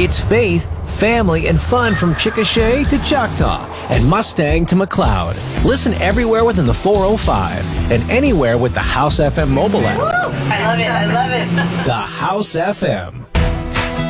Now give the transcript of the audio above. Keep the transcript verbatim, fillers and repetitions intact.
It's faith, family, and fun from Chickasha to Choctaw and Mustang to McLeod. Listen everywhere within the four oh five and anywhere with the House F M mobile app. I love it. I love it. The House F M.